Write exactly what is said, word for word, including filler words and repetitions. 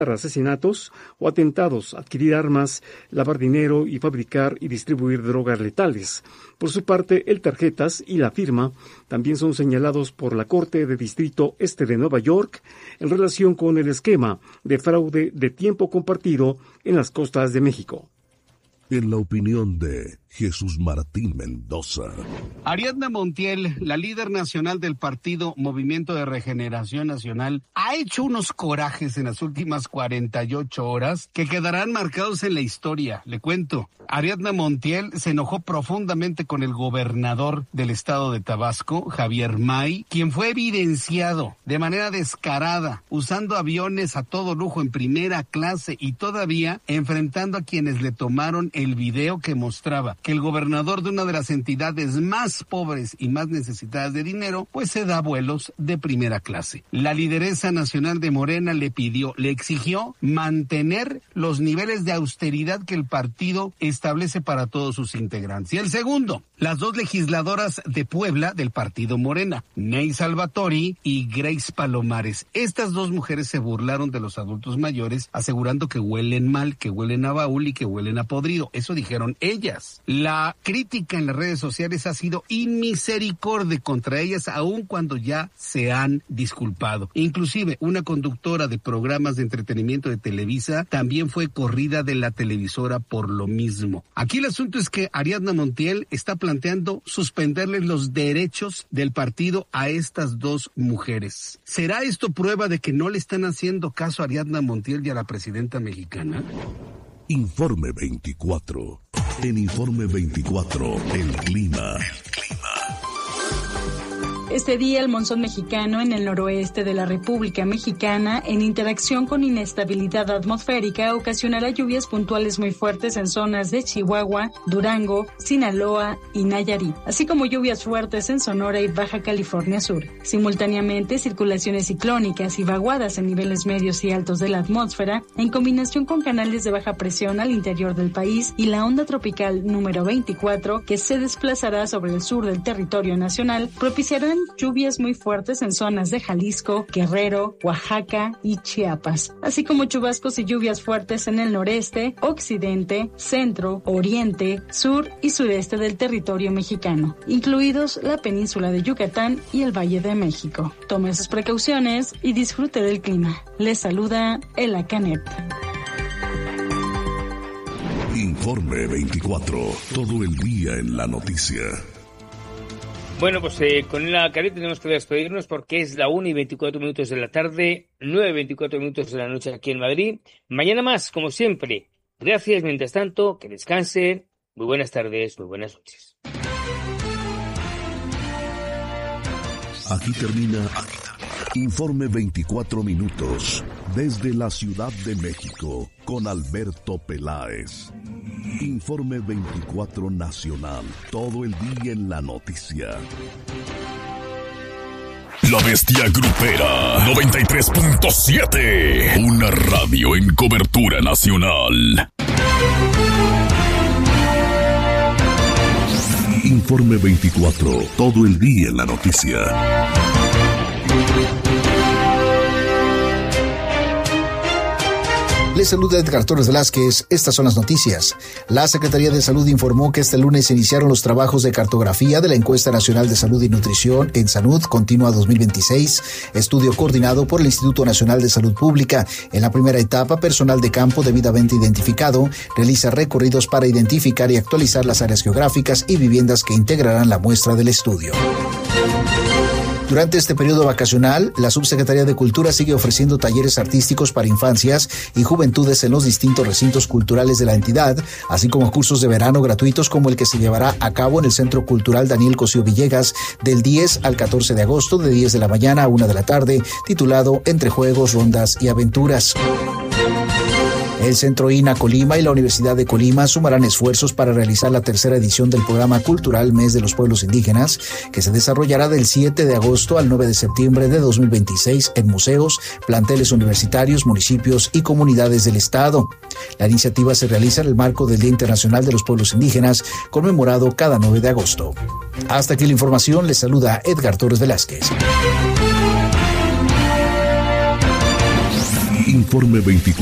asesinatos o atentados, adquirir armas, lavar dinero y fabricar y distribuir drogas letales. Por su parte, el Tarjetas y la firma también son señalados por la Corte de Distrito Este de Nueva York en relación con el esquema de fraude de tiempo compartido en las costas de México. En la opinión de Jesús Martín Mendoza. Ariadna Montiel, la líder nacional del partido Movimiento de Regeneración Nacional, ha hecho unos corajes en las últimas cuarenta y ocho horas que quedarán marcados en la historia. Le cuento, Ariadna Montiel se enojó profundamente con el gobernador del estado de Tabasco, Javier May, quien fue evidenciado de manera descarada, usando aviones a todo lujo en primera clase y todavía enfrentando a quienes le tomaron el video que mostraba que el gobernador de una de las entidades más pobres y más necesitadas de dinero, pues se da vuelos de primera clase. La lideresa nacional de Morena le pidió, le exigió mantener los niveles de austeridad que el partido establece para todos sus integrantes. Y el segundo, las dos legisladoras de Puebla del partido Morena, Ney Salvatori y Grace Palomares. Estas dos mujeres se burlaron de los adultos mayores, asegurando que huelen mal, que huelen a baúl y que huelen a podrido. Eso dijeron ellas. La crítica en las redes sociales ha sido inmisericordia contra ellas, aun cuando ya se han disculpado. Inclusive, una conductora de programas de entretenimiento de Televisa también fue corrida de la televisora por lo mismo. Aquí el asunto es que Ariadna Montiel está planteando suspenderles los derechos del partido a estas dos mujeres. ¿Será esto prueba de que no le están haciendo caso a Ariadna Montiel y a la presidenta mexicana? Informe veinticuatro. En Informe veinticuatro, el clima. El clima. Este día el monzón mexicano en el noroeste de la República Mexicana, en interacción con inestabilidad atmosférica, ocasionará lluvias puntuales muy fuertes en zonas de Chihuahua, Durango, Sinaloa y Nayarit, así como lluvias fuertes en Sonora y Baja California Sur. Simultáneamente, circulaciones ciclónicas y vaguadas en niveles medios y altos de la atmósfera, en combinación con canales de baja presión al interior del país y la onda tropical número veinticuatro, que se desplazará sobre el sur del territorio nacional, propiciarán lluvias muy fuertes en zonas de Jalisco, Guerrero, Oaxaca y Chiapas, así como chubascos y lluvias fuertes en el noreste, occidente, centro, oriente, sur y sureste del territorio mexicano, incluidos la península de Yucatán y el Valle de México. Tome sus precauciones y disfrute del clima. Les saluda Ela Canet. Informe veinticuatro, todo el día en la noticia. Bueno, pues eh, con la careta tenemos que despedirnos porque es la una y veinticuatro minutos de la tarde, nueve y veinticuatro minutos de la noche aquí en Madrid. Mañana más, como siempre. Gracias, mientras tanto, que descansen. Muy buenas tardes, muy buenas noches. Aquí termina Informe veinticuatro minutos desde la Ciudad de México con Alberto Peláez. Informe veinticuatro Nacional, todo el día en la noticia. La Bestia Grupera noventa y tres punto siete, una radio en cobertura nacional. Informe veinticuatro, todo el día en la noticia. Les saluda Edgar Torres Velázquez. Estas son las noticias. La Secretaría de Salud informó que este lunes se iniciaron los trabajos de cartografía de la Encuesta Nacional de Salud y Nutrición en Salud Continua dos mil veintiséis, estudio coordinado por el Instituto Nacional de Salud Pública. En la primera etapa, personal de campo debidamente identificado realiza recorridos para identificar y actualizar las áreas geográficas y viviendas que integrarán la muestra del estudio. Durante este periodo vacacional, la Subsecretaría de Cultura sigue ofreciendo talleres artísticos para infancias y juventudes en los distintos recintos culturales de la entidad, así como cursos de verano gratuitos como el que se llevará a cabo en el Centro Cultural Daniel Cosío Villegas del diez al catorce de agosto, de diez de la mañana a una de la tarde, titulado Entre Juegos, Rondas y Aventuras. El Centro I N A Colima y la Universidad de Colima sumarán esfuerzos para realizar la tercera edición del programa cultural Mes de los Pueblos Indígenas, que se desarrollará del siete de agosto al nueve de septiembre de dos mil veintiséis en museos, planteles universitarios, municipios y comunidades del Estado. La iniciativa se realiza en el marco del Día Internacional de los Pueblos Indígenas, conmemorado cada nueve de agosto. Hasta aquí la información, les saluda Edgar Torres Velázquez. Informe veinticuatro.